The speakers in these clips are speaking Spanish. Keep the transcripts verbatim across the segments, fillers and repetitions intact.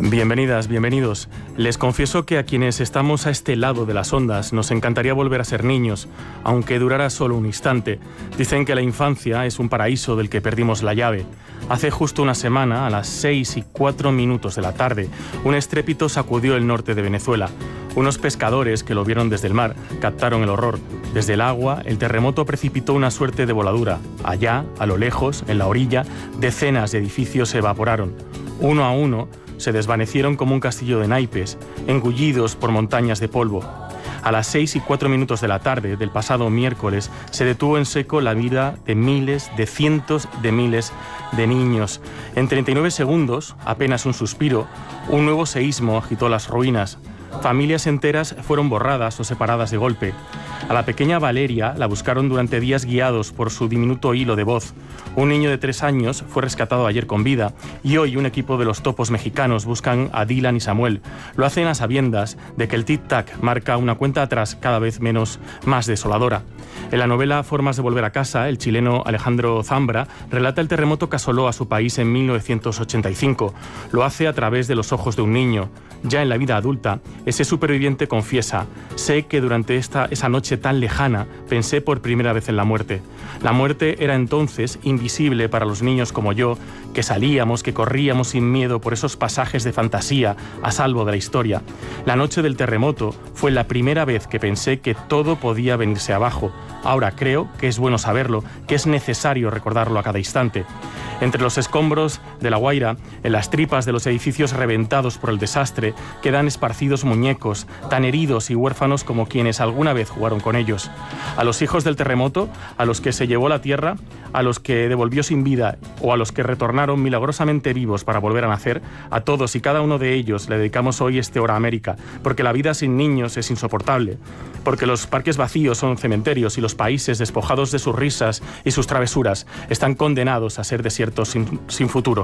Bienvenidas, bienvenidos. Les confieso que a quienes estamos a este lado de las ondas nos encantaría volver a ser niños, aunque durara solo un instante. Dicen que la infancia es un paraíso del que perdimos la llave. Hace justo una semana, a las seis y cuatro minutos de la tarde, un estrépito sacudió el norte de Venezuela. Unos pescadores que lo vieron desde el mar captaron el horror. Desde el agua, el terremoto precipitó una suerte de voladura. Allá, a lo lejos, en la orilla, decenas de edificios se evaporaron. Uno a uno, se desvanecieron como un castillo de naipes, engullidos por montañas de polvo. A las seis y cuatro minutos de la tarde del pasado miércoles se detuvo en seco la vida de miles, de cientos de miles de niños. En treinta y nueve segundos, apenas un suspiro, un nuevo seísmo agitó las ruinas. Familias enteras fueron borradas o separadas de golpe. A la pequeña Valeria la buscaron durante días guiados por su diminuto hilo de voz. Un niño de tres años fue rescatado ayer con vida y hoy un equipo de los topos mexicanos buscan a Dylan y Samuel. Lo hacen a sabiendas de que el tic-tac marca una cuenta atrás cada vez menos más desoladora. En la novela Formas de volver a casa, el chileno Alejandro Zambra relata el terremoto que asoló a su país en mil novecientos ochenta y cinco. Lo hace a través de los ojos de un niño. Ya en la vida adulta, ese superviviente confiesa: sé que durante esta, esa noche tan lejana pensé por primera vez en la muerte. La muerte era entonces invisible para los niños como yo, que salíamos, que corríamos sin miedo por esos pasajes de fantasía a salvo de la historia. La noche del terremoto fue la primera vez que pensé que todo podía venirse abajo. Ahora creo que es bueno saberlo, que es necesario recordarlo a cada instante. Entre los escombros de La Guaira, en las tripas de los edificios reventados por el desastre, quedan esparcidos muñecos, tan heridos y huérfanos como quienes alguna vez jugaron con ellos. A los hijos del terremoto, a los que se llevó la tierra, a los que devolvió sin vida o a los que retornaron milagrosamente vivos para volver a nacer, a todos y cada uno de ellos le dedicamos hoy este Hora América, porque la vida sin niños es insoportable, porque los parques vacíos son cementerios y los países despojados de sus risas y sus travesuras están condenados a ser desiertos sin, sin futuro.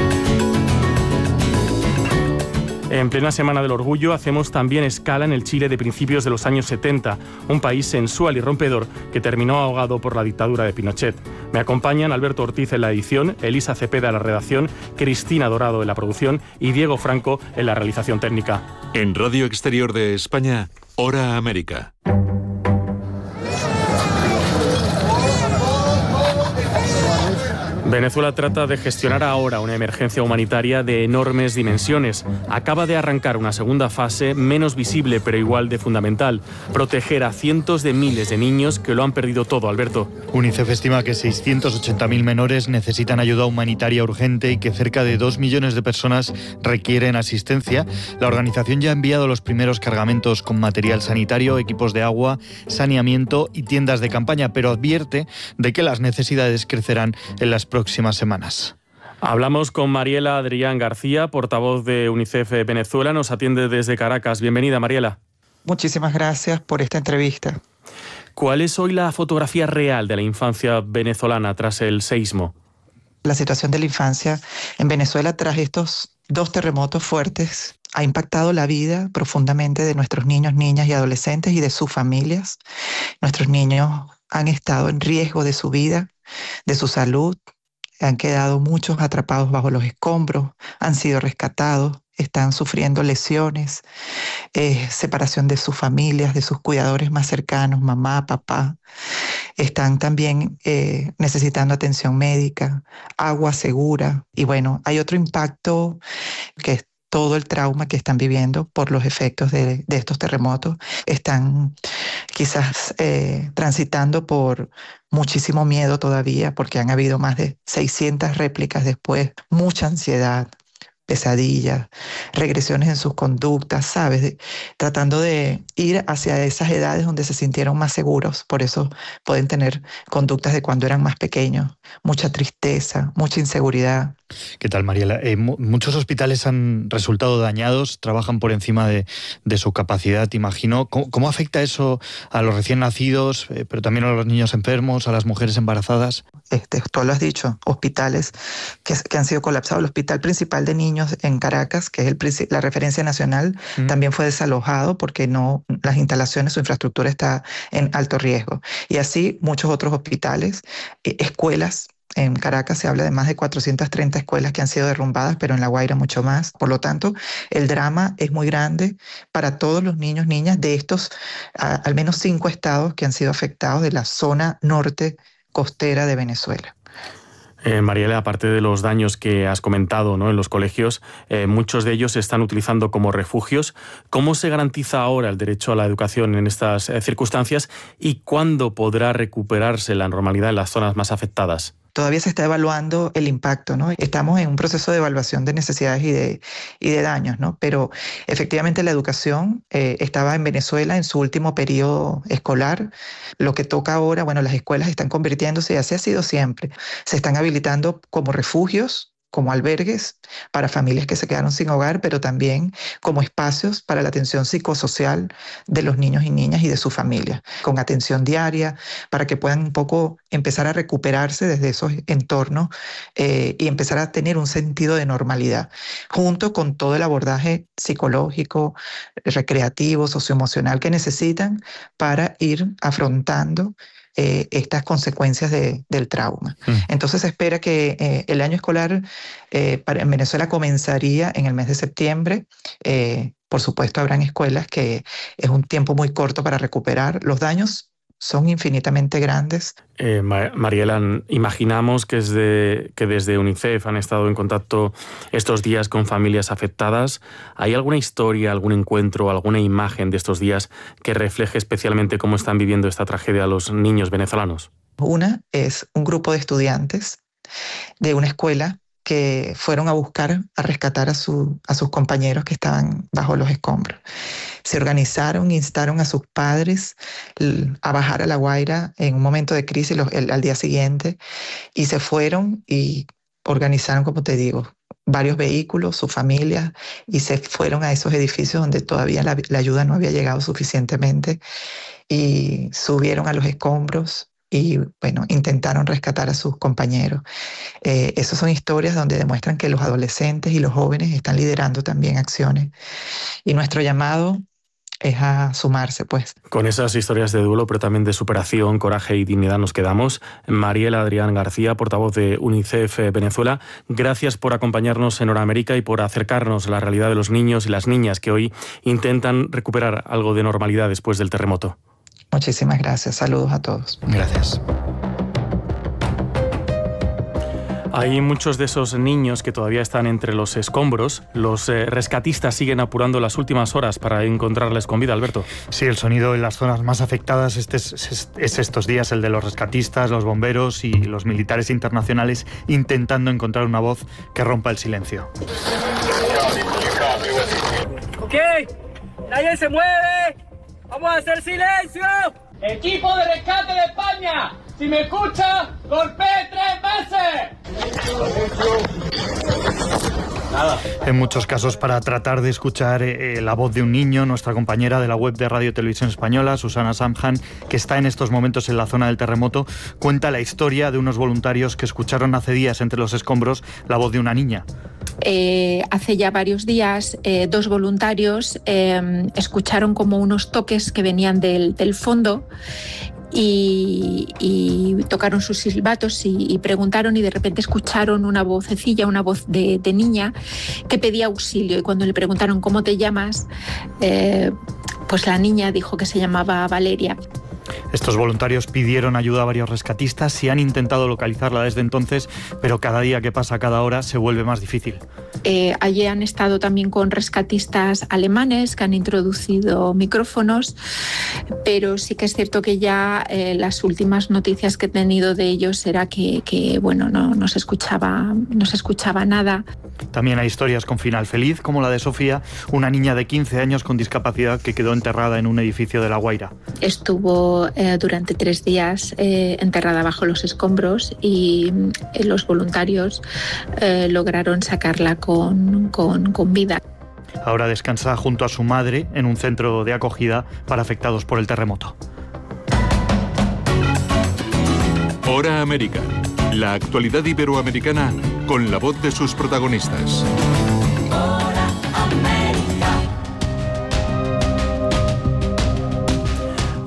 En plena Semana del Orgullo hacemos también escala en el Chile de principios de los años setenta, un país sensual y rompedor que terminó ahogado por la dictadura de Pinochet. Me acompañan Alberto Ortiz en la edición, Elisa Cepeda en la redacción, Cristina Dorado en la producción y Diego Franco en la realización técnica. En Radio Exterior de España, Hora América. Venezuela trata de gestionar ahora una emergencia humanitaria de enormes dimensiones. Acaba de arrancar una segunda fase menos visible pero igual de fundamental: proteger a cientos de miles de niños que lo han perdido todo, Alberto. UNICEF estima que seiscientos ochenta mil menores necesitan ayuda humanitaria urgente y que cerca de dos millones de personas requieren asistencia. La organización ya ha enviado los primeros cargamentos con material sanitario, equipos de agua, saneamiento y tiendas de campaña, pero advierte de que las necesidades crecerán en las próximas próximas semanas. Hablamos con Mariela Adrián García, portavoz de UNICEF Venezuela. Nos atiende desde Caracas. Bienvenida, Mariela. Muchísimas gracias por esta entrevista. ¿Cuál es hoy la fotografía real de la infancia venezolana tras el seísmo? La situación de la infancia en Venezuela tras estos dos terremotos fuertes ha impactado la vida profundamente de nuestros niños, niñas y adolescentes y de sus familias. Nuestros niños han estado en riesgo de su vida, de su salud. Han quedado muchos atrapados bajo los escombros, han sido rescatados, están sufriendo lesiones, eh, separación de sus familias, de sus cuidadores más cercanos, mamá, papá. Están también eh, necesitando atención médica, agua segura. Y bueno, hay otro impacto que es todo el trauma que están viviendo por los efectos de, de estos terremotos. Están quizás eh, transitando por muchísimo miedo todavía, porque han habido más de seiscientas réplicas después, mucha ansiedad, pesadillas, regresiones en sus conductas, ¿sabes? De, tratando de ir hacia esas edades donde se sintieron más seguros. Por eso pueden tener conductas de cuando eran más pequeños, mucha tristeza, mucha inseguridad. ¿Qué tal, Mariela? Eh, muchos hospitales han resultado dañados, trabajan por encima de, de su capacidad, imagino. ¿Cómo, cómo afecta eso a los recién nacidos, eh, pero también a los niños enfermos, a las mujeres embarazadas? Este, tú lo has dicho, hospitales que, que han sido colapsados. El hospital principal de niños en Caracas, que es el, la referencia nacional, mm. también fue desalojado porque no, las instalaciones, su infraestructura está en alto riesgo. Y así muchos otros hospitales, eh, escuelas, En Caracas se habla de más de cuatrocientas treinta escuelas que han sido derrumbadas, pero en La Guaira mucho más. Por lo tanto, el drama es muy grande para todos los niños, niñas de estos a, al menos cinco estados que han sido afectados de la zona norte costera de Venezuela. Eh, Mariela, aparte de los daños que has comentado, ¿no?, en los colegios, eh, muchos de ellos se están utilizando como refugios. ¿Cómo se garantiza ahora el derecho a la educación en estas eh, circunstancias y cuándo podrá recuperarse la normalidad en las zonas más afectadas? Todavía se está evaluando el impacto, ¿no? Estamos en un proceso de evaluación de necesidades y de, y de daños, ¿no? Pero efectivamente la educación eh, estaba en Venezuela en su último periodo escolar. Lo que toca ahora, bueno, las escuelas están convirtiéndose, y así ha sido siempre, se están habilitando como refugios, como albergues para familias que se quedaron sin hogar, pero también como espacios para la atención psicosocial de los niños y niñas y de su familia, con atención diaria, para que puedan un poco empezar a recuperarse desde esos entornos eh, y empezar a tener un sentido de normalidad, junto con todo el abordaje psicológico, recreativo, socioemocional que necesitan para ir afrontando Eh, estas consecuencias de, del trauma. Mm. Entonces se espera que eh, el año escolar eh, para, en Venezuela comenzaría en el mes de septiembre. Eh, por supuesto habrán escuelas que es un tiempo muy corto para recuperar. Los daños son infinitamente grandes. Eh, Mariela, imaginamos que desde, que desde UNICEF han estado en contacto estos días con familias afectadas. ¿Hay alguna historia, algún encuentro, alguna imagen de estos días que refleje especialmente cómo están viviendo esta tragedia los niños venezolanos? Una es un grupo de estudiantes de una escuela que fueron a buscar, a rescatar a, su, a sus compañeros que estaban bajo los escombros. Se organizaron, instaron a sus padres a bajar a La Guaira en un momento de crisis los, el, al día siguiente, y se fueron y organizaron, como te digo, varios vehículos, sus familias, y se fueron a esos edificios donde todavía la, la ayuda no había llegado suficientemente, y subieron a los escombros y, bueno, intentaron rescatar a sus compañeros. Eh, esas son historias donde demuestran que los adolescentes y los jóvenes están liderando también acciones. Y nuestro llamado es a sumarse, pues. Con esas historias de duelo, pero también de superación, coraje y dignidad nos quedamos. Mariela Adrián García, portavoz de UNICEF Venezuela, gracias por acompañarnos en Hora América y por acercarnos a la realidad de los niños y las niñas que hoy intentan recuperar algo de normalidad después del terremoto. Muchísimas gracias. Saludos a todos. Gracias. Hay muchos de esos niños que todavía están entre los escombros. Los eh, rescatistas siguen apurando las últimas horas para encontrarles con vida, Alberto. Sí, el sonido en las zonas más afectadas este es, es, es estos días el de los rescatistas, los bomberos y los militares internacionales intentando encontrar una voz que rompa el silencio. Ok, nadie se mueve. ¡Vamos a hacer silencio! ¡Equipo de rescate de España! Si me escucha, golpee tres veces. Nada. En muchos casos para tratar de escuchar eh, la voz de un niño, nuestra compañera de la web de Radio Televisión Española, Susana Samhan, que está en estos momentos en la zona del terremoto, cuenta la historia de unos voluntarios que escucharon hace días entre los escombros la voz de una niña. Eh, hace ya varios días, eh, dos voluntarios eh, escucharon como unos toques que venían del, del fondo y, y tocaron sus silbatos y, y preguntaron, y de repente escucharon una vocecilla, una voz de, de niña que pedía auxilio, y cuando le preguntaron ¿cómo te llamas?, eh, pues la niña dijo que se llamaba Valeria. Estos voluntarios pidieron ayuda a varios rescatistas y han intentado localizarla desde entonces, pero cada día que pasa, cada hora, se vuelve más difícil. Eh, allí han estado también con rescatistas alemanes que han introducido micrófonos, pero sí que es cierto que ya eh, las últimas noticias que he tenido de ellos era que, que bueno, no, no se escuchaba, no se escuchaba nada. También hay historias con final feliz, como la de Sofía, una niña de quince años con discapacidad que quedó enterrada en un edificio de La Guaira. Estuvo eh, durante tres días eh, enterrada bajo los escombros y eh, los voluntarios eh, lograron sacarla con, con, con vida. Ahora descansa junto a su madre en un centro de acogida para afectados por el terremoto. Hora América. La actualidad iberoamericana con la voz de sus protagonistas.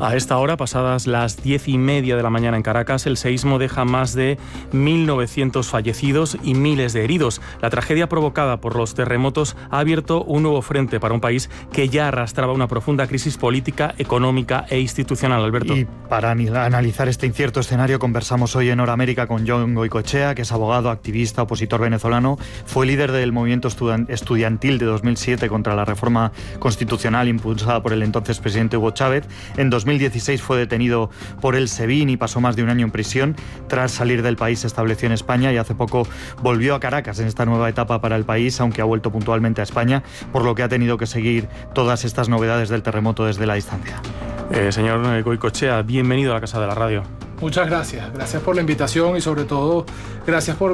A esta hora, pasadas las diez y media de la mañana en Caracas, el seísmo deja más de mil novecientos fallecidos y miles de heridos. La tragedia provocada por los terremotos ha abierto un nuevo frente para un país que ya arrastraba una profunda crisis política, económica e institucional, Alberto. Y para analizar este incierto escenario conversamos hoy en Hora América con Jon Goicoechea, que es abogado, activista, opositor venezolano. Fue líder del movimiento estudiantil de dos mil siete contra la reforma constitucional impulsada por el entonces presidente Hugo Chávez. En dos mil dieciséis fue detenido por el SEBIN y pasó más de un año en prisión. Tras salir del país se estableció en España y hace poco volvió a Caracas en esta nueva etapa para el país, aunque ha vuelto puntualmente a España, por lo que ha tenido que seguir todas estas novedades del terremoto desde la distancia. Eh, señor Goicoechea, bienvenido a la Casa de la Radio. Muchas gracias. Gracias por la invitación y sobre todo gracias por